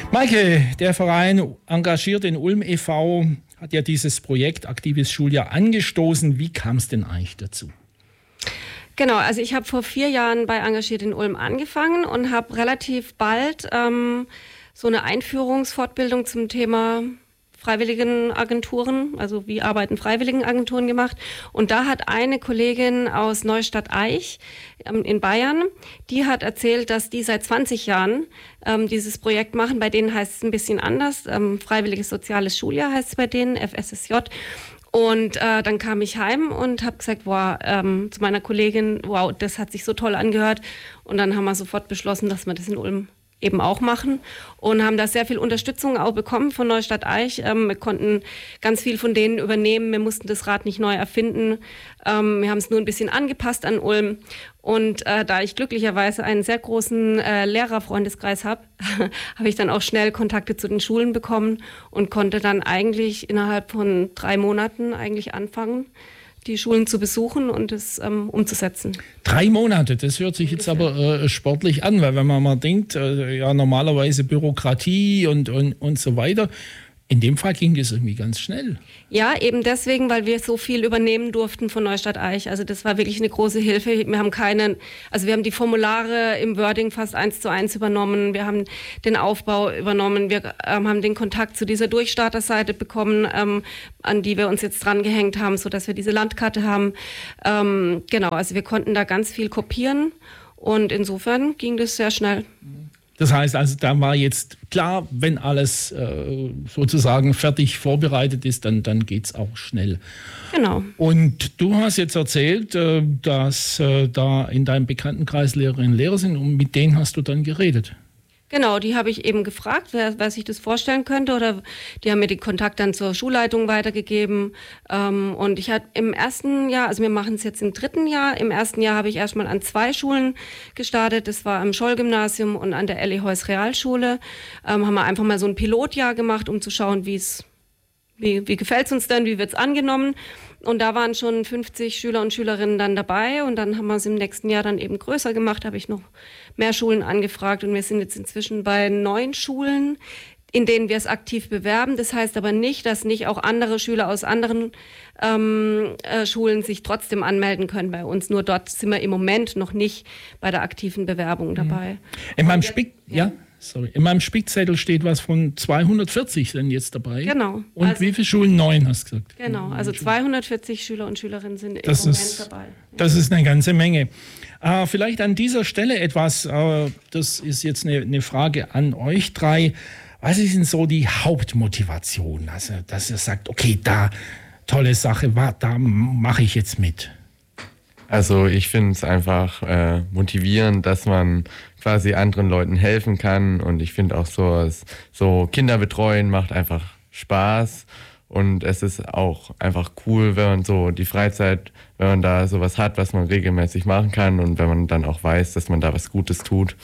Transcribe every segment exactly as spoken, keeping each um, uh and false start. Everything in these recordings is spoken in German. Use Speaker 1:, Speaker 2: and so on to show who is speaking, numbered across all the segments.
Speaker 1: Maike, der Verein Engagiert in Ulm e V hat ja dieses Projekt Aktives Schuljahr angestoßen. Wie kam es denn eigentlich dazu?
Speaker 2: Genau, also ich habe vor vier Jahren bei Engagiert in Ulm angefangen und habe relativ bald ähm, so eine Einführungsfortbildung zum Thema Freiwilligenagenturen, also wie arbeiten Freiwilligenagenturen gemacht. Und da hat eine Kollegin aus Neustadt-Eich ähm, in Bayern, die hat erzählt, dass die seit zwanzig Jahren ähm, dieses Projekt machen. Bei denen heißt es ein bisschen anders. Ähm, Freiwilliges Soziales Schuljahr heißt es bei denen, F S S J. Und äh, dann kam ich heim und habe gesagt, wow, ähm, zu meiner Kollegin, wow, das hat sich so toll angehört. Und dann haben wir sofort beschlossen, dass wir das in Ulm eben auch machen und haben da sehr viel Unterstützung auch bekommen von Neustadt-Eich. Ähm, wir konnten ganz viel von denen übernehmen. Wir mussten das Rad nicht neu erfinden. Ähm, wir haben es nur ein bisschen angepasst an Ulm. Und äh, da ich glücklicherweise einen sehr großen äh, Lehrerfreundeskreis habe, habe ich dann auch schnell Kontakte zu den Schulen bekommen und konnte dann eigentlich innerhalb von drei Monaten eigentlich anfangen, die Schulen zu besuchen und es ähm, umzusetzen.
Speaker 1: Drei Monate, das hört sich jetzt aber äh, sportlich an, weil wenn man mal denkt, äh, ja normalerweise Bürokratie und, und, und so weiter, in dem Fall ging das irgendwie ganz schnell.
Speaker 2: Ja, eben deswegen, weil wir so viel übernehmen durften von Neustadt-Eich. Also das war wirklich eine große Hilfe. Wir haben keinen, also wir haben die Formulare im Wording fast eins zu eins übernommen. Wir haben den Aufbau übernommen. Wir ähm, haben den Kontakt zu dieser Durchstarterseite bekommen, ähm, an die wir uns jetzt dran gehängt haben, so dass wir diese Landkarte haben. Ähm, genau, also wir konnten da ganz viel kopieren und insofern ging das sehr schnell.
Speaker 1: Das heißt also, da war jetzt klar, wenn alles äh, sozusagen fertig vorbereitet ist, dann, dann geht es auch schnell.
Speaker 2: Genau.
Speaker 1: Und du hast jetzt erzählt, äh, dass äh, da in deinem Bekanntenkreis Lehrerinnen und Lehrer sind und mit denen hast du dann geredet.
Speaker 2: Genau, die habe ich eben gefragt, wer, wer sich das vorstellen könnte, oder die haben mir den Kontakt dann zur Schulleitung weitergegeben. Ähm, und ich hatte im ersten Jahr, also wir machen es jetzt im dritten Jahr, im ersten Jahr habe ich erstmal an zwei Schulen gestartet. Das war am Scholl-Gymnasium und an der Elli Heuss Realschule. Ähm, haben wir einfach mal so ein Pilotjahr gemacht, um zu schauen, wie es, wie, wie gefällt es uns denn, wie wird es angenommen. Und da waren schon fünfzig Schüler und Schülerinnen dann dabei und dann haben wir es im nächsten Jahr dann eben größer gemacht, habe ich noch mehr Schulen angefragt und wir sind jetzt inzwischen bei neun Schulen, in denen wir es aktiv bewerben. Das heißt aber nicht, dass nicht auch andere Schüler aus anderen ähm, äh, Schulen sich trotzdem anmelden können bei uns. Nur dort sind wir im Moment noch nicht bei der aktiven Bewerbung dabei.
Speaker 1: In meinem Spick, ja. Sorry. In meinem Spickzettel steht was von zweihundertvierzig sind jetzt dabei.
Speaker 2: Genau.
Speaker 1: Und also, wie viele Schulen? Neun, hast du gesagt.
Speaker 2: Genau, also zweihundertvierzig Schüler und Schülerinnen sind
Speaker 1: das
Speaker 2: im Moment
Speaker 1: ist,
Speaker 2: dabei.
Speaker 1: Das ist eine ganze Menge. Äh, vielleicht an dieser Stelle etwas, äh, das ist jetzt eine, eine Frage an euch drei. Was ist denn so die Hauptmotivation? Also, dass ihr sagt, okay, da, tolle Sache, da mache ich jetzt mit.
Speaker 3: Also ich finde es einfach äh, motivierend, dass man quasi anderen Leuten helfen kann und ich finde auch so, so Kinder betreuen macht einfach Spaß und es ist auch einfach cool, wenn man so die Freizeit, wenn man da sowas hat, was man regelmäßig machen kann und wenn man dann auch weiß, dass man da was Gutes tut.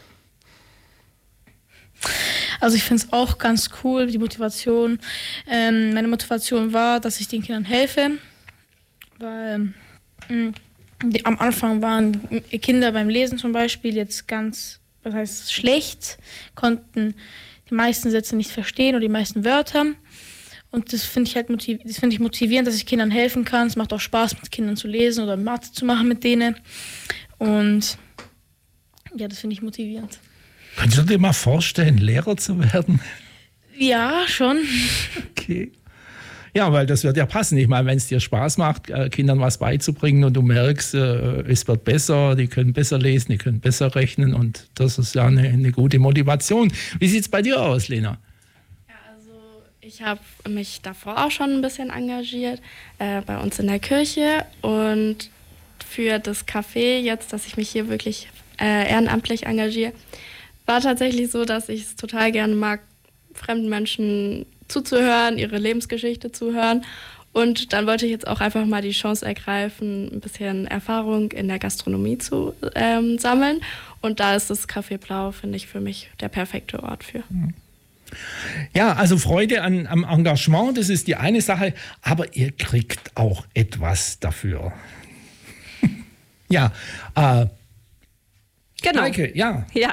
Speaker 4: Also ich finde es auch ganz cool, die Motivation. Ähm, meine Motivation war, dass ich den Kindern helfe, weil mh, Die, am Anfang waren Kinder beim Lesen zum Beispiel jetzt ganz, was heißt schlecht, konnten die meisten Sätze nicht verstehen oder die meisten Wörter. Und das finde ich halt motiv- das finde ich motivierend, dass ich Kindern helfen kann. Es macht auch Spaß, mit Kindern zu lesen oder Mathe zu machen mit denen. Und ja, das finde ich motivierend.
Speaker 1: Kannst du dir mal vorstellen, Lehrer zu werden?
Speaker 4: Ja, schon.
Speaker 1: Okay. Ja, weil das wird ja passen. Ich meine, wenn es dir Spaß macht, äh, Kindern was beizubringen und du merkst, äh, es wird besser, die können besser lesen, die können besser rechnen und das ist ja eine, eine gute Motivation. Wie sieht es bei dir aus, Lena?
Speaker 5: Ja, also ich habe mich davor auch schon ein bisschen engagiert, äh, bei uns in der Kirche und für das Café jetzt, dass ich mich hier wirklich äh, ehrenamtlich engagiere, war tatsächlich so, dass ich es total gerne mag, fremden Menschen zuzuhören, ihre Lebensgeschichte zu hören. Und dann wollte ich jetzt auch einfach mal die Chance ergreifen, ein bisschen Erfahrung in der Gastronomie zu ähm, sammeln. Und da ist das Café Blau, finde ich, für mich der perfekte Ort für.
Speaker 1: Ja, also Freude an, am Engagement, das ist die eine Sache, aber ihr kriegt auch etwas dafür. Ja, äh,
Speaker 2: Genau.
Speaker 1: Heike, ja.
Speaker 2: Ja,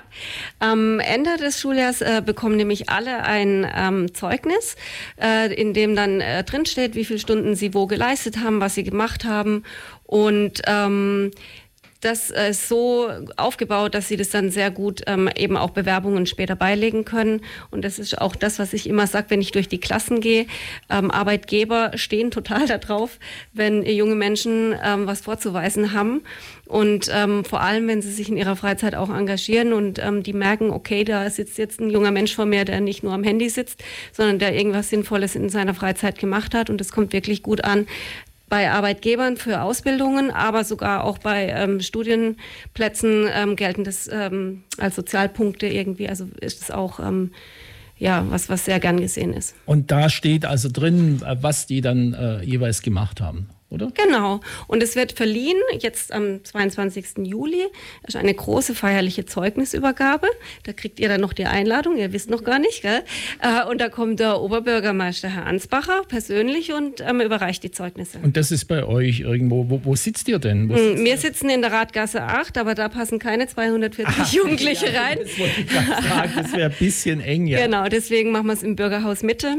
Speaker 2: am Ende des Schuljahres äh, bekommen nämlich alle ein ähm, Zeugnis, äh, in dem dann äh, drinsteht, wie viele Stunden sie wo geleistet haben, was sie gemacht haben. Und ähm, das ist so aufgebaut, dass sie das dann sehr gut ähm, eben auch Bewerbungen später beilegen können. Und das ist auch das, was ich immer sage, wenn ich durch die Klassen gehe. Ähm, Arbeitgeber stehen total darauf, wenn junge Menschen ähm, was vorzuweisen haben. Und ähm, vor allem, wenn sie sich in ihrer Freizeit auch engagieren und ähm, die merken, okay, da sitzt jetzt ein junger Mensch vor mir, der nicht nur am Handy sitzt, sondern der irgendwas Sinnvolles in seiner Freizeit gemacht hat. Und das kommt wirklich gut an bei Arbeitgebern für Ausbildungen, aber sogar auch bei ähm, Studienplätzen ähm, gelten das ähm, als Sozialpunkte irgendwie. Also ist es auch ähm, ja, was, was sehr gern gesehen ist.
Speaker 1: Und da steht also drin, was die dann äh, jeweils gemacht haben, oder?
Speaker 2: Genau. Und es wird verliehen, jetzt am zweiundzwanzigsten Juli, ist eine große feierliche Zeugnisübergabe. Da kriegt ihr dann noch die Einladung, ihr wisst noch gar nicht, gell? Und da kommt der Oberbürgermeister, Herr Ansbacher, persönlich und ähm, überreicht die Zeugnisse.
Speaker 1: Und das ist bei euch irgendwo, wo, wo sitzt ihr denn? Wo
Speaker 2: sitzt Wir sitzen in der Radgasse acht, aber da passen keine zweihundertvierzig Ach, Jugendliche
Speaker 1: ja,
Speaker 2: rein.
Speaker 1: Das wollte ich gerade sagen, das wäre ein bisschen eng, ja.
Speaker 2: Genau, deswegen machen wir es im Bürgerhaus Mitte.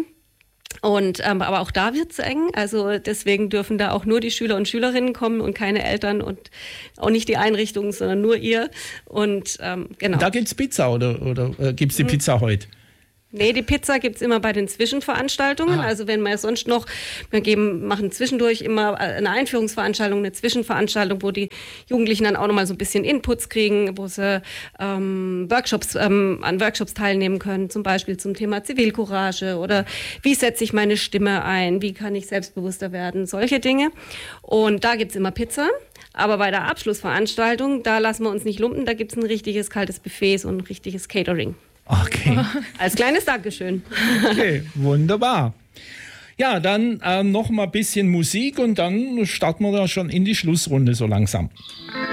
Speaker 2: Und, ähm, aber auch da wird es eng, also deswegen dürfen da auch nur die Schüler und Schülerinnen kommen und keine Eltern und auch nicht die Einrichtungen, sondern nur ihr. Und ähm, genau.
Speaker 1: Da gibt es Pizza oder, oder äh, gibt es die Pizza heute?
Speaker 2: Nee, die Pizza gibt's immer bei den Zwischenveranstaltungen. Ah. Also wenn wir sonst noch, wir geben, machen zwischendurch immer eine Einführungsveranstaltung, eine Zwischenveranstaltung, wo die Jugendlichen dann auch nochmal so ein bisschen Inputs kriegen, wo sie ähm, Workshops, ähm, an Workshops teilnehmen können, zum Beispiel zum Thema Zivilcourage oder wie setze ich meine Stimme ein, wie kann ich selbstbewusster werden, solche Dinge. Und da gibt's immer Pizza. Aber bei der Abschlussveranstaltung, da lassen wir uns nicht lumpen, da gibt's ein richtiges kaltes Buffet und ein richtiges Catering.
Speaker 1: Okay.
Speaker 2: Als kleines Dankeschön.
Speaker 1: Okay, wunderbar. Ja, dann ähm, noch mal ein bisschen Musik und dann starten wir da schon in die Schlussrunde so langsam.